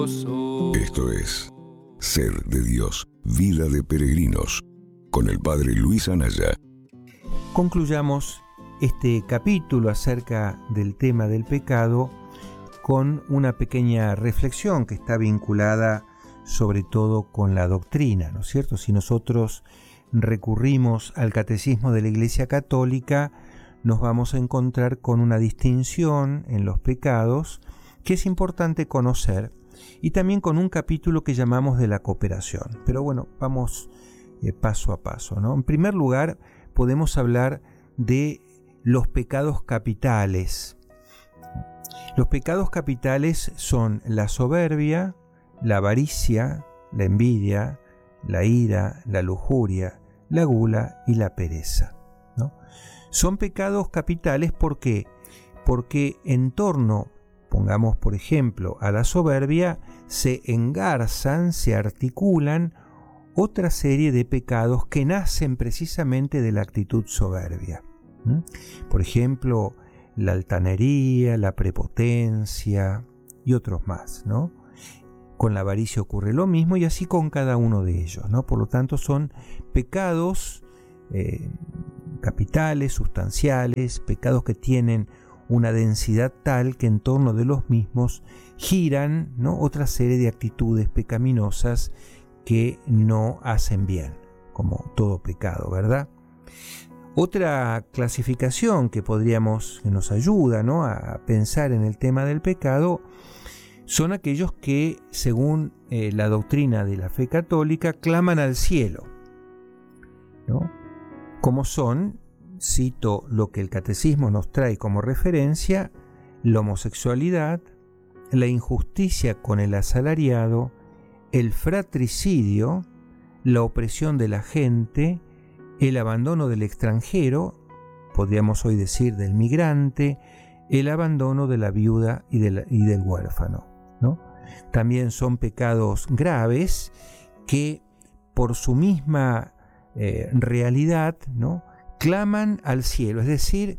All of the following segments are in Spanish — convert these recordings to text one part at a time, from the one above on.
Esto es Ser de Dios, Vida de Peregrinos, con el Padre Luis Anaya. Concluyamos este capítulo acerca del tema del pecado con una pequeña reflexión que está vinculada sobre todo con la doctrina, ¿no es cierto? Si nosotros recurrimos al Catecismo de la Iglesia Católica, nos vamos a encontrar con una distinción en los pecados que es importante conocer, y también con un capítulo que llamamos de la cooperación. Pero bueno, vamos paso a paso, ¿no? En primer lugar, podemos hablar de los pecados capitales. Los pecados capitales son la soberbia, la avaricia, la envidia, la ira, la lujuria, la gula y la pereza, ¿no? Son pecados capitales porque en torno, pongamos por ejemplo, a la soberbia, se engarzan, se articulan otra serie de pecados que nacen precisamente de la actitud soberbia. Por ejemplo, la altanería, la prepotencia y otros más, ¿no? Con la avaricia ocurre lo mismo, y así con cada uno de ellos, ¿no? Por lo tanto, son pecados capitales, sustanciales, pecados que tienen una densidad tal que en torno de los mismos giran, ¿no?, otra serie de actitudes pecaminosas que no hacen bien, como todo pecado, ¿verdad? Otra clasificación que nos ayuda, ¿no?, a pensar en el tema del pecado son aquellos que, según la doctrina de la fe católica, claman al cielo, ¿no? Como son, cito lo que el catecismo nos trae como referencia: la homosexualidad, la injusticia con el asalariado, el fratricidio, la opresión de la gente, el abandono del extranjero, podríamos hoy decir del migrante, el abandono de la viuda y del huérfano, ¿no? También son pecados graves que por su misma realidad, ¿no?, claman al cielo, es decir,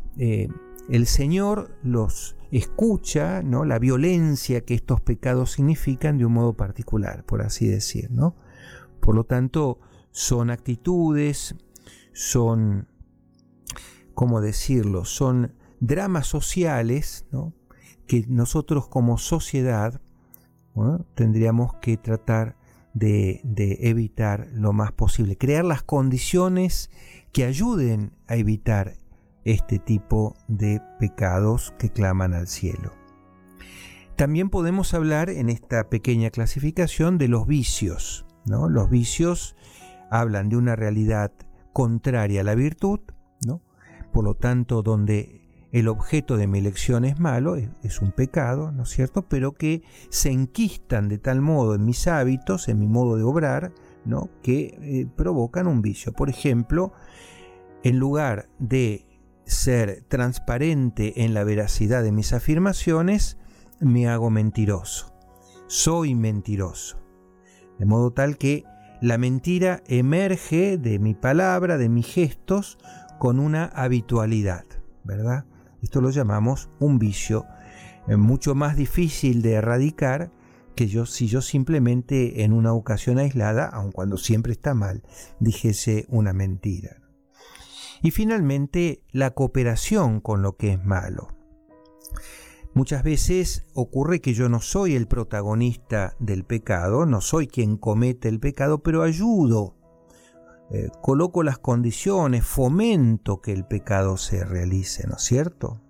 el Señor los escucha, ¿no?, la violencia que estos pecados significan de un modo particular, por así decir, ¿no? Por lo tanto, son actitudes, son, ¿cómo decirlo?, son dramas sociales, ¿no?, que nosotros como sociedad, ¿no?, tendríamos que tratar de evitar lo más posible, crear las condiciones que ayuden a evitar este tipo de pecados que claman al cielo. También podemos hablar en esta pequeña clasificación de los vicios, ¿no? Los vicios hablan de una realidad contraria a la virtud, ¿no? Por lo tanto, donde el objeto de mi elección es malo, es un pecado, ¿no es cierto?, pero que se enquistan de tal modo en mis hábitos, en mi modo de obrar, ¿no?, que provocan un vicio. Por ejemplo, en lugar de ser transparente en la veracidad de mis afirmaciones, me hago mentiroso. Soy mentiroso. De modo tal que la mentira emerge de mi palabra, de mis gestos, con una habitualidad, ¿verdad? Esto lo llamamos un vicio, mucho más difícil de erradicar que si yo simplemente en una ocasión aislada, aun cuando siempre está mal, dijese una mentira. Y finalmente, la cooperación con lo que es malo. Muchas veces ocurre que yo no soy el protagonista del pecado, no soy quien comete el pecado, pero ayudo, coloco las condiciones, fomento que el pecado se realice, ¿no es cierto?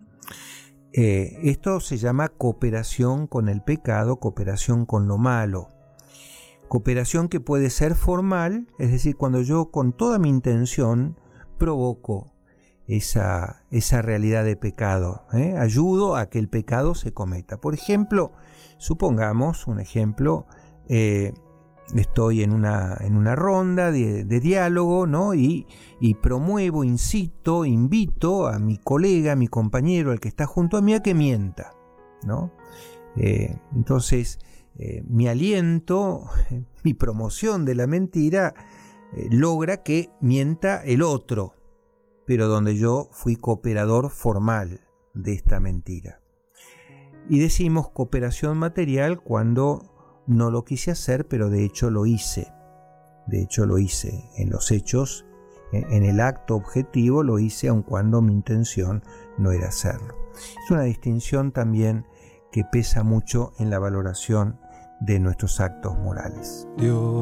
Esto se llama cooperación con el pecado, cooperación con lo malo. Cooperación que puede ser formal, es decir, cuando yo con toda mi intención provoco esa realidad de pecado, ayudo a que el pecado se cometa. Por ejemplo, supongamos un ejemplo, estoy en una ronda de diálogo, ¿no?, y promuevo, incito, invito a mi colega, a mi compañero, al que está junto a mí, a que mienta, ¿no? Entonces, mi aliento, mi promoción de la mentira logra que mienta el otro, pero donde yo fui cooperador formal de esta mentira. Y decimos cooperación material cuando no lo quise hacer, pero de hecho lo hice. De hecho lo hice en los hechos, en el acto objetivo lo hice, aun cuando mi intención no era hacerlo. Es una distinción también que pesa mucho en la valoración de nuestros actos morales. Dios